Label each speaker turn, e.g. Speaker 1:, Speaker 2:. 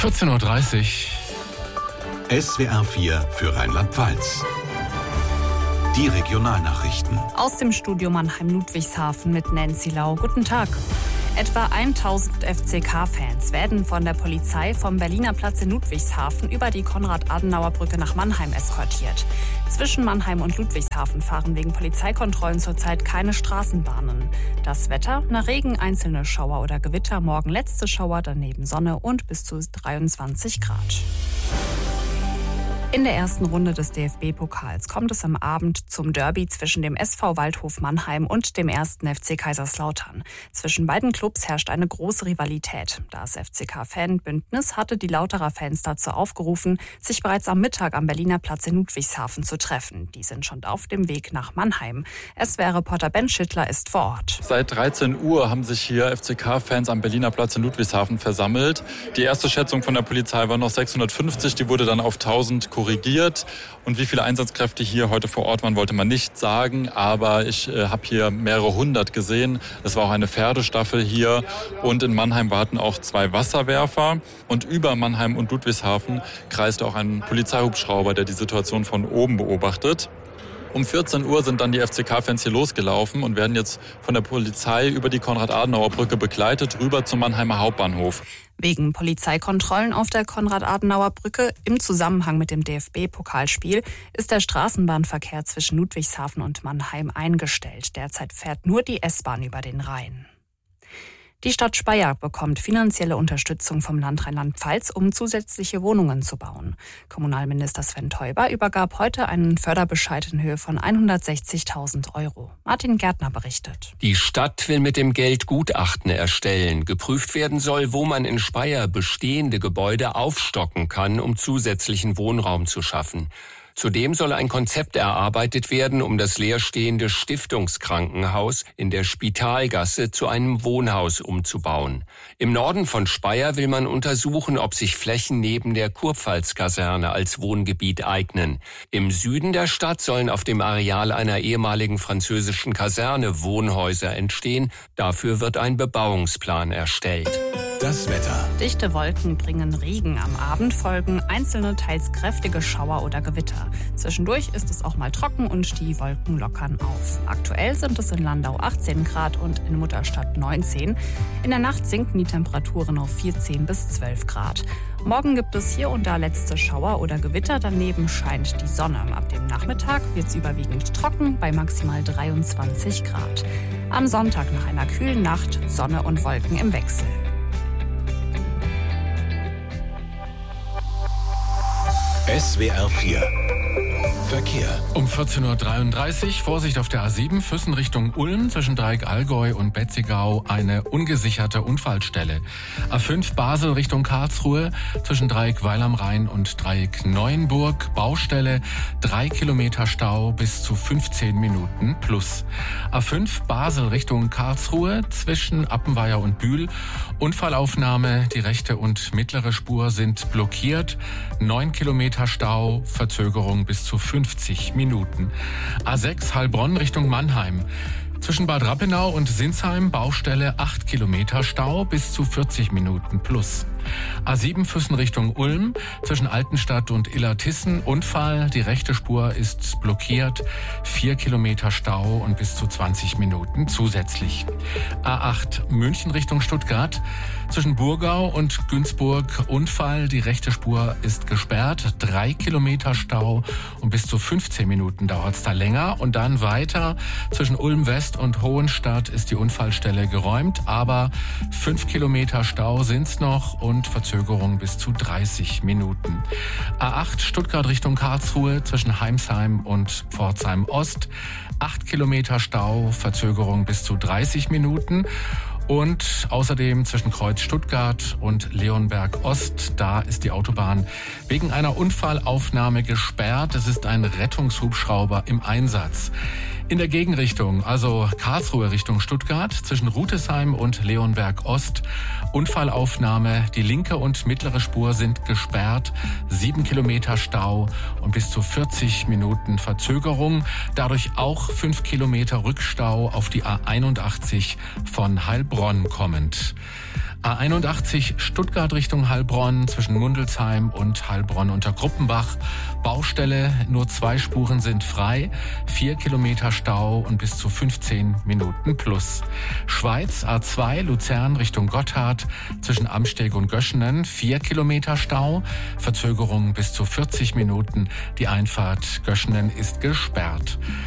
Speaker 1: 14.30 Uhr.
Speaker 2: SWR 4 für Rheinland-Pfalz. Die Regionalnachrichten.
Speaker 3: Aus dem Studio Mannheim-Ludwigshafen mit Nancy Lau. Guten Tag. Etwa 1000 FCK-Fans werden von der Polizei vom Berliner Platz in Ludwigshafen über die Konrad-Adenauer-Brücke nach Mannheim eskortiert. Zwischen Mannheim und Ludwigshafen fahren wegen Polizeikontrollen zurzeit keine Straßenbahnen. Das Wetter: nach Regen einzelne Schauer oder Gewitter, morgen letzte Schauer, daneben Sonne und bis zu 23 Grad. In der ersten Runde des DFB-Pokals kommt es am Abend zum Derby zwischen dem SV Waldhof Mannheim und dem 1. FC Kaiserslautern. Zwischen beiden Clubs herrscht eine große Rivalität. Das FCK-Fanbündnis hatte die Lauterer Fans dazu aufgerufen, sich bereits am Mittag am Berliner Platz in Ludwigshafen zu treffen. Die sind schon auf dem Weg nach Mannheim. SWR-Reporter Ben Schittler ist vor Ort.
Speaker 4: Seit 13 Uhr haben sich hier FCK-Fans am Berliner Platz in Ludwigshafen versammelt. Die erste Schätzung von der Polizei war noch 650, die wurde dann auf 1000 korrigiert. Und wie viele Einsatzkräfte hier heute vor Ort waren, wollte man nicht sagen. Aber ich habe hier mehrere hundert gesehen. Es war auch eine Pferdestaffel hier. Und in Mannheim warten auch 2 Wasserwerfer. Und über Mannheim und Ludwigshafen kreist auch ein Polizeihubschrauber, der die Situation von oben beobachtet. Um 14 Uhr sind dann die FCK-Fans hier losgelaufen und werden jetzt von der Polizei über die Konrad-Adenauer-Brücke begleitet, rüber zum Mannheimer Hauptbahnhof.
Speaker 3: Wegen Polizeikontrollen auf der Konrad-Adenauer-Brücke im Zusammenhang mit dem DFB-Pokalspiel ist der Straßenbahnverkehr zwischen Ludwigshafen und Mannheim eingestellt. Derzeit fährt nur die S-Bahn über den Rhein. Die Stadt Speyer bekommt finanzielle Unterstützung vom Land Rheinland-Pfalz, um zusätzliche Wohnungen zu bauen. Kommunalminister Sven Teuber übergab heute einen Förderbescheid in Höhe von 160.000 €. Martin Gärtner berichtet.
Speaker 5: Die Stadt will mit dem Geld Gutachten erstellen. Geprüft werden soll, wo man in Speyer bestehende Gebäude aufstocken kann, um zusätzlichen Wohnraum zu schaffen. Zudem soll ein Konzept erarbeitet werden, um das leerstehende Stiftungskrankenhaus in der Spitalgasse zu einem Wohnhaus umzubauen. Im Norden von Speyer will man untersuchen, ob sich Flächen neben der Kurpfalz-Kaserne als Wohngebiet eignen. Im Süden der Stadt sollen auf dem Areal einer ehemaligen französischen Kaserne Wohnhäuser entstehen. Dafür wird ein Bebauungsplan erstellt.
Speaker 2: Das Wetter.
Speaker 3: Dichte Wolken bringen Regen. Am Abend folgen einzelne, teils kräftige Schauer oder Gewitter. Zwischendurch ist es auch mal trocken und die Wolken lockern auf. Aktuell sind es in Landau 18 Grad und in Mutterstadt 19. In der Nacht sinken die Temperaturen auf 14 bis 12 Grad. Morgen gibt es hier und da letzte Schauer oder Gewitter. Daneben scheint die Sonne. Ab dem Nachmittag wird es überwiegend trocken bei maximal 23 Grad. Am Sonntag nach einer kühlen Nacht Sonne und Wolken im Wechsel.
Speaker 2: SWR 4 Verkehr.
Speaker 1: Um 14.33 Uhr, Vorsicht auf der A7, Füssen Richtung Ulm, zwischen Dreieck-Allgäu und Betzigau eine ungesicherte Unfallstelle. A5 Basel Richtung Karlsruhe, zwischen Dreieck-Weil am Rhein und Dreieck-Neuenburg, Baustelle, 3 Kilometer Stau bis zu 15 Minuten plus. A5 Basel Richtung Karlsruhe, zwischen Appenweier und Bühl, Unfallaufnahme, die rechte und mittlere Spur sind blockiert, 9 Kilometer Stau, Verzögerung bis zu 50 Minuten. A6 Heilbronn Richtung Mannheim. Zwischen Bad Rappenau und Sinsheim Baustelle 8 Kilometer Stau bis zu 40 Minuten plus. A7 Füssen Richtung Ulm, zwischen Altenstadt und Illertissen Unfall, die rechte Spur ist blockiert, 4 Kilometer Stau und bis zu 20 Minuten zusätzlich. A8 München Richtung Stuttgart, zwischen Burgau und Günzburg Unfall, die rechte Spur ist gesperrt, 3 Kilometer Stau und bis zu 15 Minuten dauert es da länger. Und dann weiter, zwischen Ulm West und Hohenstadt ist die Unfallstelle geräumt, aber 5 Kilometer Stau sind's noch und Verzögerung bis zu 30 Minuten. A8 Stuttgart Richtung Karlsruhe, zwischen Heimsheim und Pforzheim Ost, 8 Kilometer Stau, Verzögerung bis zu 30 Minuten. Und außerdem zwischen Kreuz Stuttgart und Leonberg Ost, da ist die Autobahn wegen einer Unfallaufnahme gesperrt. Es ist ein Rettungshubschrauber im Einsatz. In der Gegenrichtung, also Karlsruhe Richtung Stuttgart, zwischen Rutesheim und Leonberg Ost, Unfallaufnahme, die linke und mittlere Spur sind gesperrt, 7 Kilometer Stau und bis zu 40 Minuten Verzögerung. Dadurch auch 5 Kilometer Rückstau auf die A81 von Heilbronn kommend. A81 Stuttgart Richtung Heilbronn zwischen Mundelsheim und Heilbronn unter Gruppenbach. Baustelle, nur 2 Spuren sind frei, 4 Kilometer Stau und bis zu 15 Minuten plus. Schweiz A2 Luzern Richtung Gotthard zwischen Amsteg und Göschenen, 4 Kilometer Stau, Verzögerung bis zu 40 Minuten. Die Einfahrt Göschenen ist gesperrt.